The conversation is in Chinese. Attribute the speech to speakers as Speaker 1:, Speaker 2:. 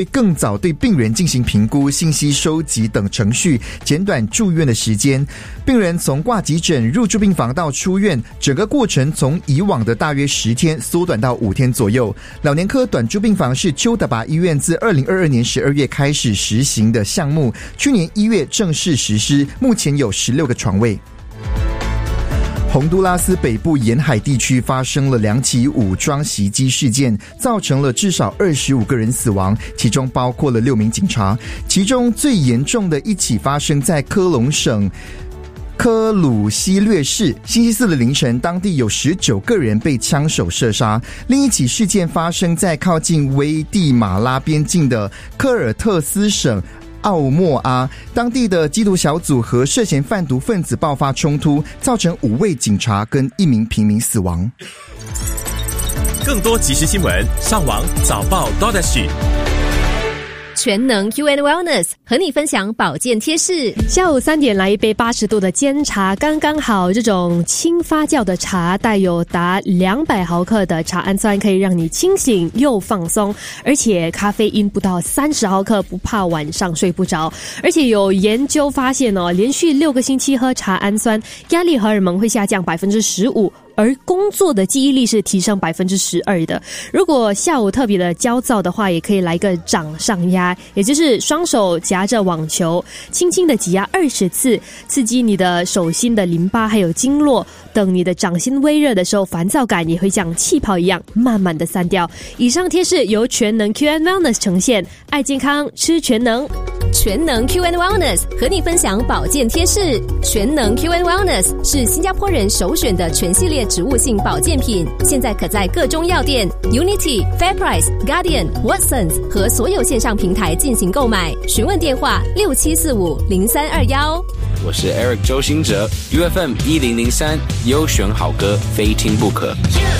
Speaker 1: 更早对病人进行评估、信息收集等程序，减短住院的时间。病人从挂急诊、入住病房到出院，整个过程从以往的大约10天缩短到5天左右。老年科短住病房是邱德拔医院自2022年12月开始实行的项目，去年1月正式实施，目前有16个床位。洪都拉斯北部沿海地区发生了2起武装袭击事件，造成了至少25个人死亡，其中包括了6名警察。其中最严重的一起发生在科隆省科鲁西略市，星期四的凌晨，当地有19个人被枪手射杀。另一起事件发生在靠近危地马拉边境的科尔特斯省奥莫阿，当地的缉毒小组和涉嫌贩毒分子爆发冲突，造成5位警察跟1名平民死亡。
Speaker 2: 更多即时新闻，上网早报 .SG。
Speaker 3: 全能 QN Wellness 和你分享保健贴士。
Speaker 4: 下午3点来一杯80度的煎茶，刚刚好。这种轻发酵的茶带有达200毫克的茶氨酸，可以让你清醒又放松，而且咖啡因不到30毫克，不怕晚上睡不着。而且有研究发现连续6个星期喝茶氨酸，压力荷尔蒙会下降15%。而工作的记忆力是提升12%的。如果下午特别的焦躁的话，也可以来个掌上压，也就是双手夹着网球，轻轻的挤压20次，刺激你的手心的淋巴还有经络。等你的掌心微热的时候，烦躁感也会像气泡一样慢慢的散掉。以上贴士由全能 QN Wellness 呈现，爱健康吃全能。
Speaker 3: 全能 QN Wellness 和你分享保健贴士。全能 QN Wellness 是新加坡人首选的全系列植物性保健品，现在可在各中药店 Unity、FairPrice、Guardian、Watsons 和所有线上平台进行购买。询问电话67450321。
Speaker 5: 我是 Eric 周兴哲 ，UFM 1003优选好歌，非听不可。